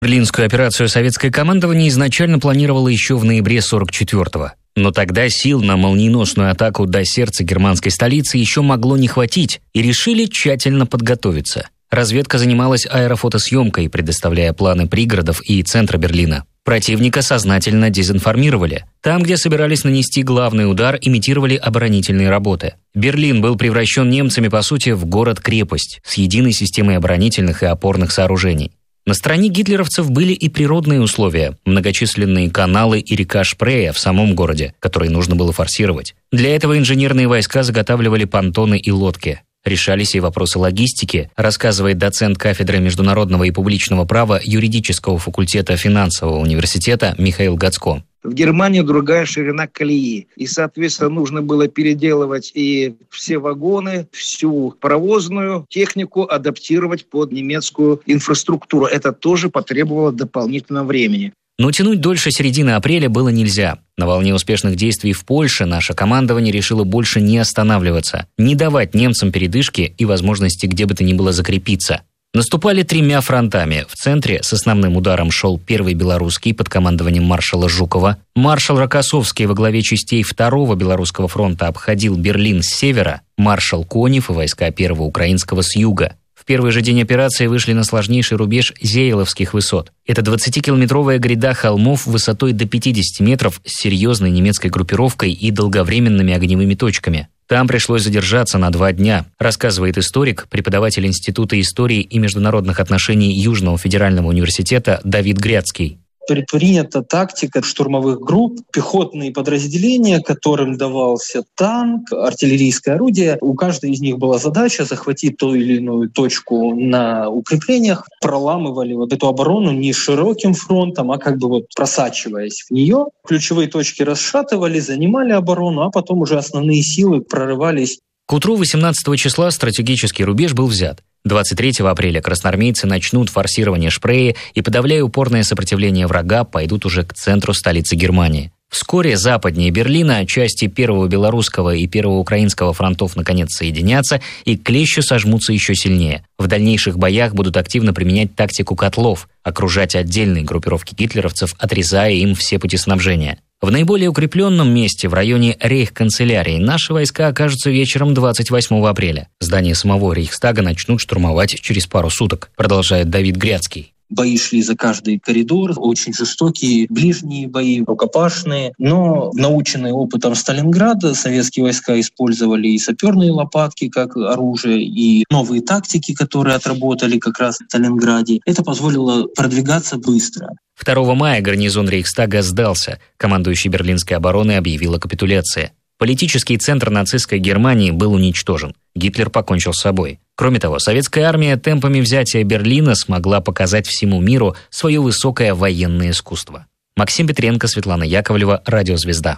Берлинскую операцию советское командование изначально планировало еще в ноябре 44-го. Но тогда сил на молниеносную атаку до сердца германской столицы еще могло не хватить, и решили тщательно подготовиться. Разведка занималась аэрофотосъемкой, предоставляя планы пригородов и центра Берлина. Противника сознательно дезинформировали. Там, где собирались нанести главный удар, имитировали оборонительные работы. Берлин был превращен немцами, по сути, в город-крепость с единой системой оборонительных и опорных сооружений. На стороне гитлеровцев были и природные условия, многочисленные каналы и река Шпрея в самом городе, которые нужно было форсировать. Для этого инженерные войска заготавливали понтоны и лодки. Решались и вопросы логистики, рассказывает доцент кафедры международного и публичного права юридического факультета финансового университета Михаил Гацко. В Германии другая ширина колеи. И, соответственно, нужно было переделывать и все вагоны, всю паровозную технику адаптировать под немецкую инфраструктуру. Это тоже потребовало дополнительного времени. Но тянуть дольше середины апреля было нельзя. На волне успешных действий в Польше наше командование решило больше не останавливаться, не давать немцам передышки и возможности где бы то ни было закрепиться. Наступали 3 фронтами. В центре с основным ударом шел Первый Белорусский под командованием маршала Жукова. Маршал Рокоссовский во главе частей Второго Белорусского фронта обходил Берлин с севера. Маршал Конев и войска Первого Украинского с юга. В первый же день операции вышли на сложнейший рубеж Зееловских высот. Это 20-километровая гряда холмов высотой до 50 метров с серьезной немецкой группировкой и долговременными огневыми точками. Там пришлось задержаться на 2 дня, рассказывает историк, преподаватель Института истории и международных отношений Южного федерального университета Давид Грядский. Предпринята тактика штурмовых групп, пехотные подразделения, которым давался танк, артиллерийское орудие. У каждой из них была задача захватить ту или иную точку на укреплениях. Проламывали вот эту оборону не широким фронтом, а как бы вот просачиваясь в нее. Ключевые точки расшатывали, занимали оборону, а потом уже основные силы прорывались. К утру 18 числа стратегический рубеж был взят. 23 апреля красноармейцы начнут форсирование Шпрея и, подавляя упорное сопротивление врага, пойдут уже к центру столицы Германии. Вскоре западнее Берлина части Первого Белорусского и Первого Украинского фронтов наконец соединятся и к клещу сожмутся еще сильнее. В дальнейших боях будут активно применять тактику котлов, окружать отдельные группировки гитлеровцев, отрезая им все пути снабжения. В наиболее укрепленном месте, в районе рейхканцелярии, наши войска окажутся вечером 28 апреля. Здание самого Рейхстага начнут штурмовать через пару суток, продолжает Давид Грядский. Бои шли за каждый коридор, очень жестокие, ближние бои, рукопашные. Но, наученные опытом Сталинграда, советские войска использовали и саперные лопатки как оружие, и новые тактики, которые отработали как раз в Сталинграде. Это позволило продвигаться быстро. 2 мая гарнизон Рейхстага сдался. Командующий Берлинской обороной объявил о капитуляции. Политический центр нацистской Германии был уничтожен. Гитлер покончил с собой. Кроме того, советская армия темпами взятия Берлина смогла показать всему миру свое высокое военное искусство. Максим Петренко, Светлана Яковлева, Радио «Звезда».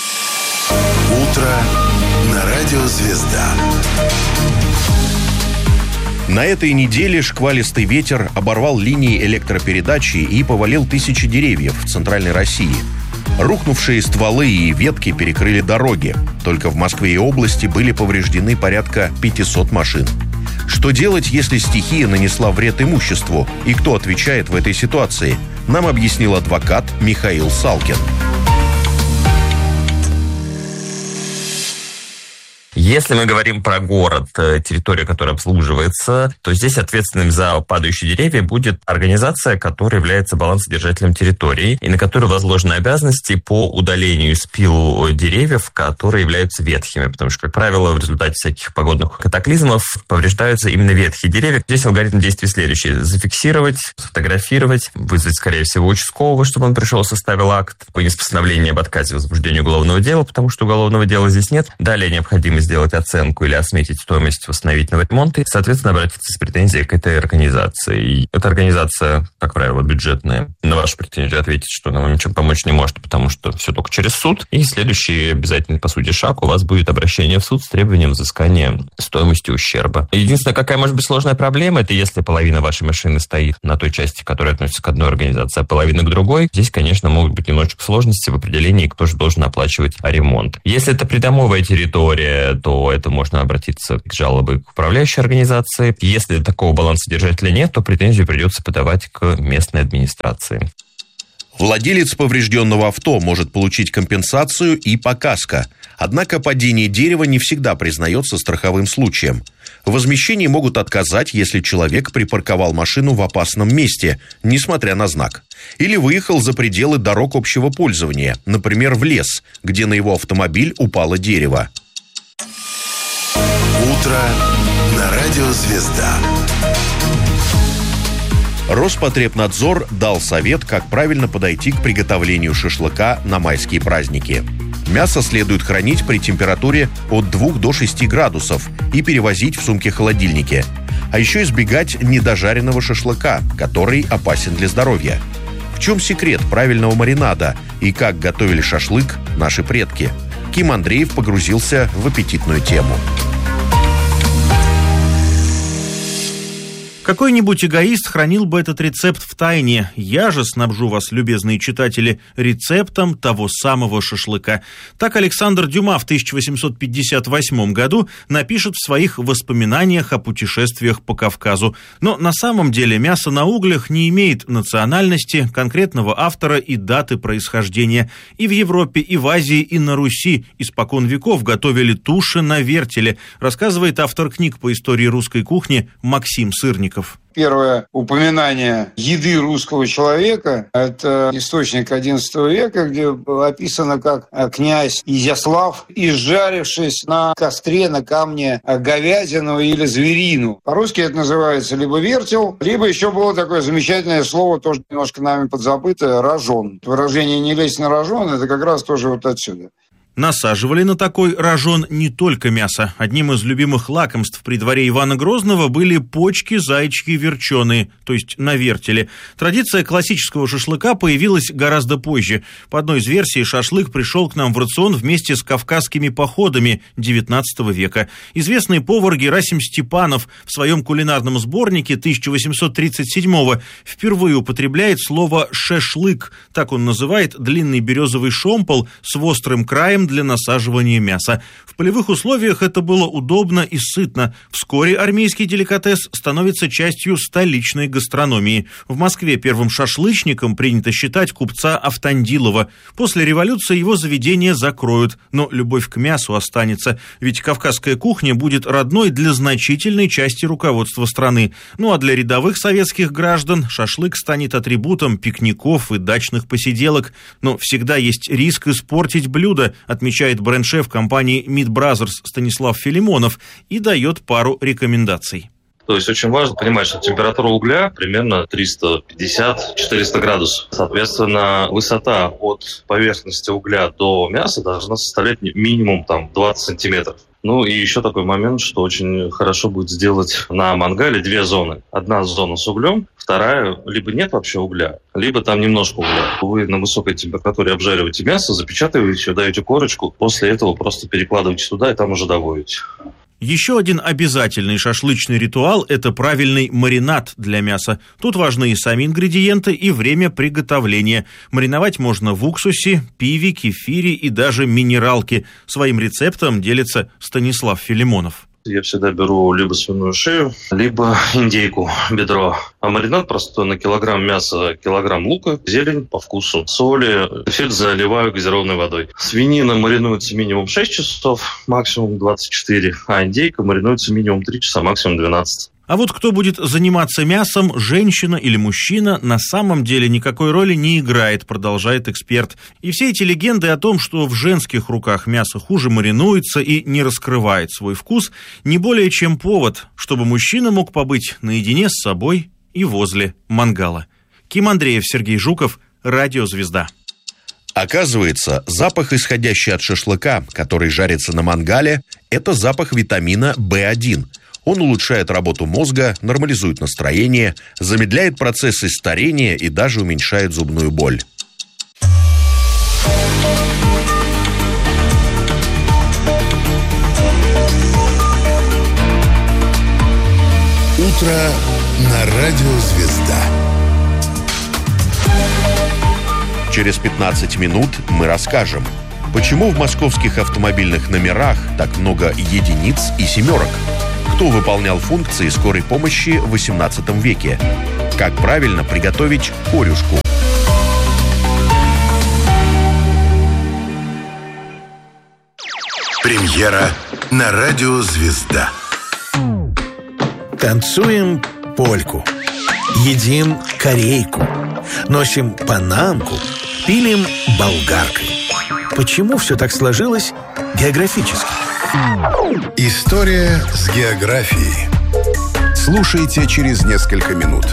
Утро на Радио «Звезда». На этой неделе шквалистый ветер оборвал линии электропередачи и повалил тысячи деревьев в центральной России. Рухнувшие стволы и ветки перекрыли дороги. Только в Москве и области были повреждены порядка 500 машин. Что делать, если стихия нанесла вред имуществу? И кто отвечает в этой ситуации? Нам объяснил адвокат Михаил Салкин. Если мы говорим про город, территорию, которая обслуживается, то здесь ответственным за падающие деревья будет организация, которая является балансодержателем территории, и на которую возложены обязанности по удалению и спилу деревьев, которые являются ветхими, потому что, как правило, в результате всяких погодных катаклизмов повреждаются именно ветхие деревья. Здесь алгоритм действий следующий: зафиксировать, сфотографировать, вызвать, скорее всего, участкового, чтобы он пришел, составил акт, вынес постановление об отказе в возбуждении уголовного дела, потому что уголовного дела здесь нет. Далее необходимо сделать оценку или осметить стоимость восстановительного ремонта и, соответственно, обратиться с претензией к этой организации. И эта организация, как правило, бюджетная, на вашу претензию ответит, что она вам ничем помочь не может, потому что все только через суд. И следующий обязательный, по сути, шаг у вас будет обращение в суд с требованием взыскания стоимости ущерба. Единственное, какая может быть сложная проблема, это если половина вашей машины стоит на той части, которая относится к одной организации, а половина к другой. Здесь, конечно, могут быть немножечко сложности в определении, кто же должен оплачивать ремонт. Если это придомовая территория, то это можно обратиться к жалобе к управляющей организации. Если такого балансодержателя нет, то претензию придется подавать к местной администрации. Владелец поврежденного авто может получить компенсацию и по каско. Однако падение дерева не всегда признается страховым случаем. В возмещении могут отказать, если человек припарковал машину в опасном месте, несмотря на знак. Или выехал за пределы дорог общего пользования, например, в лес, где на его автомобиль упало дерево. Утро на радио «Звезда». Роспотребнадзор дал совет, как правильно подойти к приготовлению шашлыка на майские праздники. Мясо следует хранить при температуре от 2 до 6 градусов и перевозить в сумке-холодильнике. А еще избегать недожаренного шашлыка, который опасен для здоровья. В чем секрет правильного маринада и как готовили шашлык наши предки? Ким Андреев погрузился в аппетитную тему. Какой-нибудь эгоист хранил бы этот рецепт в тайне. Я же снабжу вас, любезные читатели, рецептом того самого шашлыка. Так Александр Дюма в 1858 году напишет в своих воспоминаниях о путешествиях по Кавказу. Но на самом деле мясо на углях не имеет национальности, конкретного автора и даты происхождения. И в Европе, и в Азии, и на Руси испокон веков готовили туши на вертеле, рассказывает автор книг по истории русской кухни Максим Сырников. Первое упоминание еды русского человека – это источник XI века, где было описано, как князь Изяслав, изжарившись на костре, на камне говядину или зверину. По-русски это называется либо вертел, либо еще было такое замечательное слово, тоже немножко нами подзабытое – рожон. Выражение «не лезь на рожон» – это как раз тоже вот отсюда. Насаживали на такой рожон не только мясо. Одним из любимых лакомств при дворе Ивана Грозного были почки заячьи верченые, то есть на вертеле. Традиция классического шашлыка появилась гораздо позже. По одной из версий, шашлык пришел к нам в рацион вместе с кавказскими походами XIX века. Известный повар Герасим Степанов в своем кулинарном сборнике 1837-го впервые употребляет слово «шашлык». Так он называет длинный березовый шомпол с острым краем для насаживания мяса. В полевых условиях это было удобно и сытно. Вскоре армейский деликатес становится частью столичной гастрономии. В Москве первым шашлычником принято считать купца Автандилова. После революции его заведения закроют, но любовь к мясу останется, ведь кавказская кухня будет родной для значительной части руководства страны. Ну а для рядовых советских граждан шашлык станет атрибутом пикников и дачных посиделок. Но всегда есть риск испортить блюдо, отмечает бренд-шеф компании Meat Brothers Станислав Филимонов и дает пару рекомендаций. То есть очень важно понимать, что температура угля примерно 350-400 градусов. Соответственно, высота от поверхности угля до мяса должна составлять минимум 20 сантиметров. Ну и еще такой момент, что очень хорошо будет сделать на мангале 2 зоны. Одна зона с углем, вторая либо нет вообще угля, либо там немножко угля. Вы на высокой температуре обжариваете мясо, запечатываете, даете корочку, после этого просто перекладываете туда и там уже доводите. Еще один обязательный шашлычный ритуал – это правильный маринад для мяса. Тут важны и сами ингредиенты, и время приготовления. Мариновать можно в уксусе, пиве, кефире и даже минералке. Своим рецептом делится Станислав Филимонов. Я всегда беру либо свиную шею, либо индейку, бедро. А маринад простой: на килограмм мяса килограмм лука, зелень по вкусу, соли. Все это заливаю газированной водой. Свинина маринуется минимум 6 часов, максимум 24, а индейка маринуется минимум 3 часа, максимум 12. А вот кто будет заниматься мясом, женщина или мужчина, на самом деле никакой роли не играет, продолжает эксперт. И все эти легенды о том, что в женских руках мясо хуже маринуется и не раскрывает свой вкус, не более чем повод, чтобы мужчина мог побыть наедине с собой и возле мангала. Ким Андреев, Сергей Жуков, Радио «Звезда». Оказывается, запах, исходящий от шашлыка, который жарится на мангале, это запах витамина В1. Он улучшает работу мозга, нормализует настроение, замедляет процессы старения и даже уменьшает зубную боль. Утро на радио «Звезда». Через 15 минут мы расскажем. Почему в московских автомобильных номерах так много единиц и семерок? Кто выполнял функции скорой помощи в XVIII веке? Как правильно приготовить корюшку? Премьера на радио «Звезда». Танцуем польку, едим корейку, носим панамку, пилим болгаркой. Почему все так сложилось географически? История с географией. Слушайте через несколько минут.